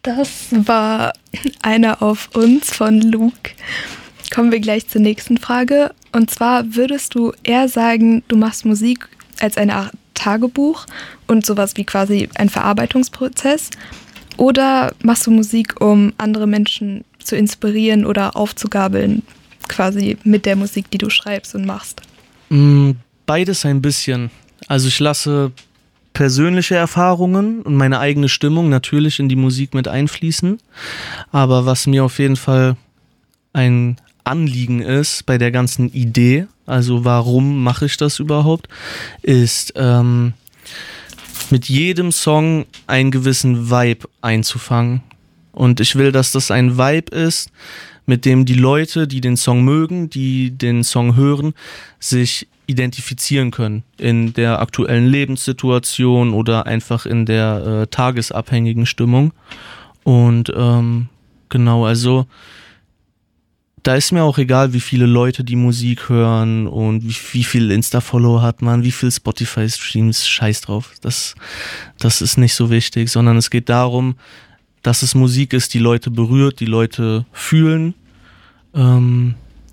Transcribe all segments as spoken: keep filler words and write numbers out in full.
Das war einer auf uns von Luke. Kommen wir gleich zur nächsten Frage. Und zwar, würdest du eher sagen, du machst Musik als eine Art Tagebuch und sowas wie quasi ein Verarbeitungsprozess? Oder machst du Musik, um andere Menschen zu inspirieren oder aufzugabeln, quasi mit der Musik, die du schreibst und machst? Beides ein bisschen. Also ich lasse persönliche Erfahrungen und meine eigene Stimmung natürlich in die Musik mit einfließen. Aber was mir auf jeden Fall ein Anliegen ist bei der ganzen Idee, also warum mache ich das überhaupt, ist ähm, mit jedem Song einen gewissen Vibe einzufangen. Und ich will, dass das ein Vibe ist, mit dem die Leute, die den Song mögen, die den Song hören, sich identifizieren können in der aktuellen Lebenssituation oder einfach in der äh, tagesabhängigen Stimmung. Und ähm, genau, also da ist mir auch egal, wie viele Leute die Musik hören und wie, wie viel Insta-Follow hat man, wie viel Spotify-Streams, scheiß drauf. Das, das ist nicht so wichtig, sondern es geht darum, dass es Musik ist, die Leute berührt, die Leute fühlen. Ähm,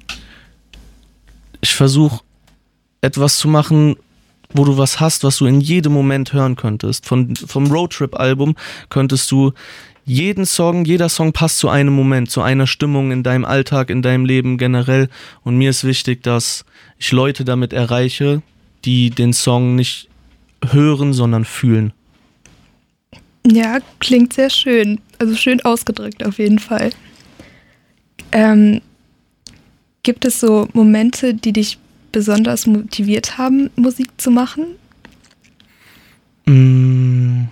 ich versuche etwas zu machen, wo du was hast, was du in jedem Moment hören könntest. Von, vom Roadtrip-Album könntest du jeden Song, jeder Song passt zu einem Moment, zu einer Stimmung in deinem Alltag, in deinem Leben generell. Und mir ist wichtig, dass ich Leute damit erreiche, die den Song nicht hören, sondern fühlen. Ja, klingt sehr schön. Also schön ausgedrückt auf jeden Fall. Ähm, gibt es so Momente, die dich besonders motiviert haben, Musik zu machen? Mm.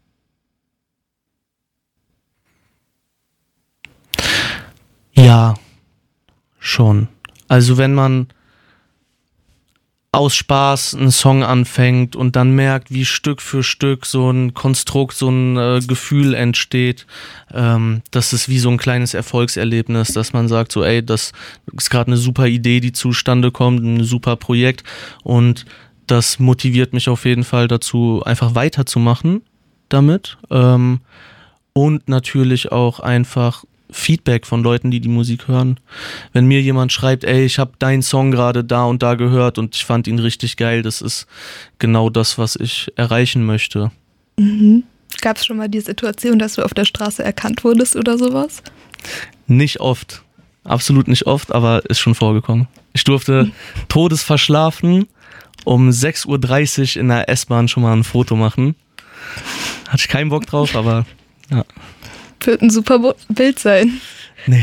Ja, schon. Also wenn man aus Spaß einen Song anfängt und dann merkt, wie Stück für Stück so ein Konstrukt, so ein äh, Gefühl entsteht, ähm, das ist wie so ein kleines Erfolgserlebnis, dass man sagt so, ey, das ist gerade eine super Idee, die zustande kommt, ein super Projekt und das motiviert mich auf jeden Fall dazu, einfach weiterzumachen damit ähm, und natürlich auch einfach Feedback von Leuten, die die Musik hören. Wenn mir jemand schreibt, ey, ich habe deinen Song gerade da und da gehört und ich fand ihn richtig geil, das ist genau das, was ich erreichen möchte. Mhm. Gab es schon mal die Situation, dass du auf der Straße erkannt wurdest oder sowas? Nicht oft, absolut nicht oft, aber ist schon vorgekommen. Ich durfte mhm. todesverschlafen um sechs Uhr dreißig in der S-Bahn schon mal ein Foto machen. Hatte ich keinen Bock drauf, aber ja. Wird ein super Bo- Bild sein. Nee.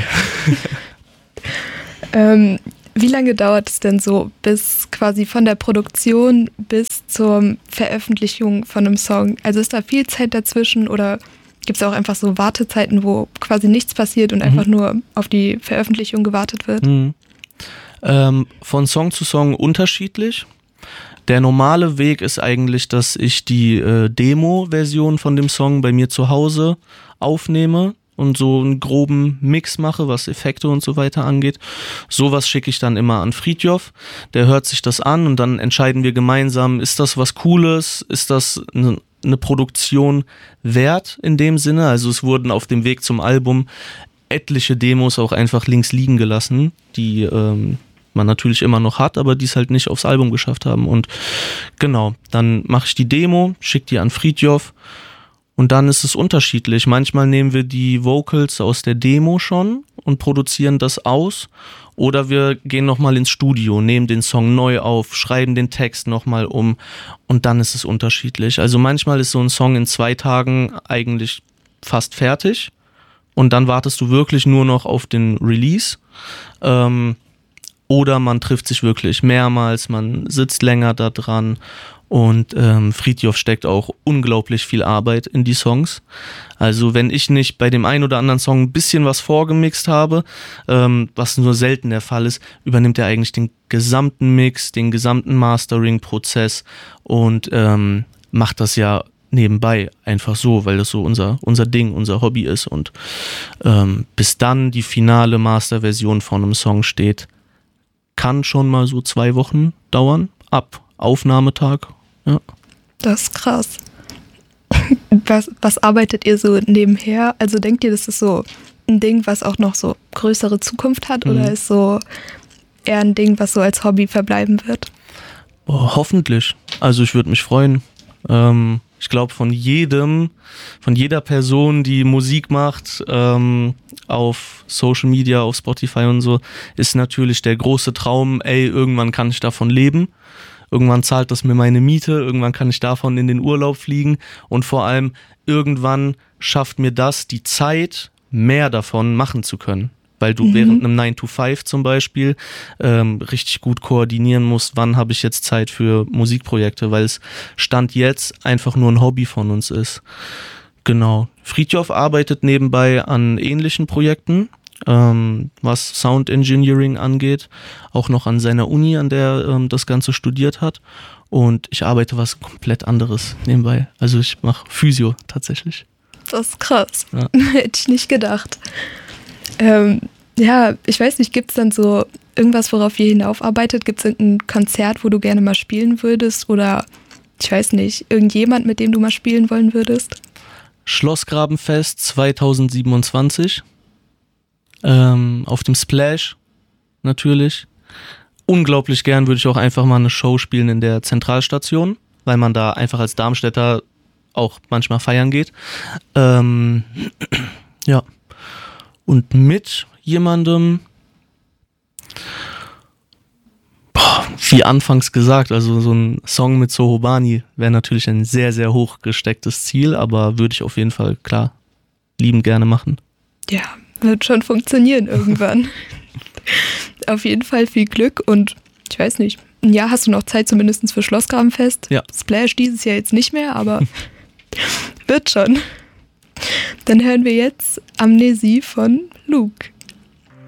ähm, wie lange dauert es denn so, bis quasi von der Produktion bis zur Veröffentlichung von einem Song? Also ist da viel Zeit dazwischen oder gibt es auch einfach so Wartezeiten, wo quasi nichts passiert und mhm. einfach nur auf die Veröffentlichung gewartet wird? Mhm. Ähm, von Song zu Song unterschiedlich. Der normale Weg ist eigentlich, dass ich die äh, Demo-Version von dem Song bei mir zu Hause aufnehme und so einen groben Mix mache, was Effekte und so weiter angeht. Sowas schicke ich dann immer an Fridjof. Der hört sich das an und dann entscheiden wir gemeinsam, ist das was Cooles, ist das eine, eine Produktion wert in dem Sinne. Also es wurden auf dem Weg zum Album etliche Demos auch einfach links liegen gelassen, die ähm, man natürlich immer noch hat, aber die es halt nicht aufs Album geschafft haben. Und genau, dann mache ich die Demo, schicke die an Fridjof und dann ist es unterschiedlich. Manchmal nehmen wir die Vocals aus der Demo schon und produzieren das aus oder wir gehen nochmal ins Studio, nehmen den Song neu auf, schreiben den Text nochmal um und dann ist es unterschiedlich. Also manchmal ist so ein Song in zwei Tagen eigentlich fast fertig und dann wartest du wirklich nur noch auf den Release. Ähm, Oder man trifft sich wirklich mehrmals, man sitzt länger da dran und ähm, Fridjof steckt auch unglaublich viel Arbeit in die Songs. Also wenn ich nicht bei dem einen oder anderen Song ein bisschen was vorgemixt habe, ähm, was nur selten der Fall ist, übernimmt er eigentlich den gesamten Mix, den gesamten Mastering-Prozess und ähm, macht das ja nebenbei einfach so, weil das so unser, unser Ding, unser Hobby ist und ähm, bis dann die finale Masterversion von einem Song steht, kann schon mal so zwei Wochen dauern, ab Aufnahmetag. Ja. Das ist krass. Was, was arbeitet ihr so nebenher? Also denkt ihr, das ist so ein Ding, was auch noch so größere Zukunft hat, mhm. oder ist so eher ein Ding, was so als Hobby verbleiben wird? Boah, hoffentlich. Also ich würde mich freuen. Ähm, ich glaube, von jedem, von jeder Person, die Musik macht, ähm, auf Social Media, auf Spotify und so, ist natürlich der große Traum, ey, irgendwann kann ich davon leben. Irgendwann zahlt das mir meine Miete, irgendwann kann ich davon in den Urlaub fliegen und vor allem irgendwann schafft mir das die Zeit, mehr davon machen zu können. Weil du mhm. während einem nine to five zum Beispiel ähm, richtig gut koordinieren musst, wann habe ich jetzt Zeit für Musikprojekte, weil es Stand jetzt einfach nur ein Hobby von uns ist. Genau. Fridtjof arbeitet nebenbei an ähnlichen Projekten, ähm, was Sound Engineering angeht, auch noch an seiner Uni, an der ähm, das Ganze studiert hat. Und ich arbeite was komplett anderes nebenbei. Also ich mache Physio tatsächlich. Das ist krass. Ja. Hätte ich nicht gedacht. Ähm, ja, ich weiß nicht, gibt es dann so irgendwas, worauf ihr hinaufarbeitet? Gibt es irgendein Konzert, wo du gerne mal spielen würdest? Oder, ich weiß nicht, irgendjemand, mit dem du mal spielen wollen würdest? Schlossgrabenfest zwanzig siebenundzwanzig. Ähm, auf dem Splash natürlich. Unglaublich gern würde ich auch einfach mal eine Show spielen in der Zentralstation, weil man da einfach als Darmstädter auch manchmal feiern geht. Ähm, ja. Und mit jemandem, boah, wie anfangs gesagt, also so ein Song mit Sohobani wäre natürlich ein sehr, sehr hoch gestecktes Ziel, aber würde ich auf jeden Fall, klar, liebend gerne machen. Ja, wird schon funktionieren irgendwann. Auf jeden Fall viel Glück und ich weiß nicht, ein Jahr hast du noch Zeit zumindest für Schlossgrabenfest. Ja. Splash dieses Jahr jetzt nicht mehr, aber wird schon. Dann hören wir jetzt Amnesie von Luke.